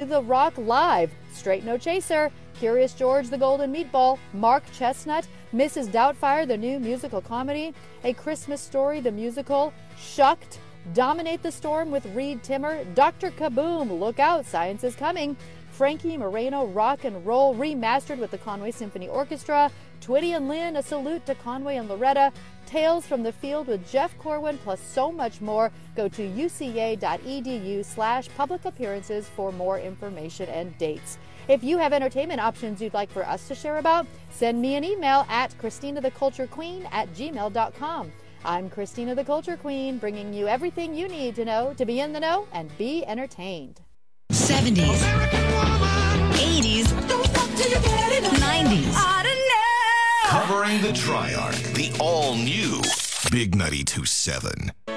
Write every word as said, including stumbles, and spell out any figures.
the Rock live, Straight No Chaser, Curious George the Golden Meatball, Mark Chestnut, Missus Doubtfire the new musical comedy, A Christmas Story the musical, Shucked, Dominate the Storm with Reed Timmer, Doctor Kaboom, Look Out, Science is Coming, Frankie Moreno Rock and Roll remastered with the Conway Symphony Orchestra, Twitty and Lynn, A Salute to Conway and Loretta, Tales from the Field with Jeff Corwin, plus so much more. Go to uca.edu slash public appearances for more information and dates. If you have entertainment options you'd like for us to share about, send me an email at Christina the Culture Queen at gmail dot com. I'm Christina the Culture Queen, bringing you everything you need to know to be in the know and be entertained. seventies, eighties, nineties. Covering the Triarch, the all-new Big ninety-two point seven.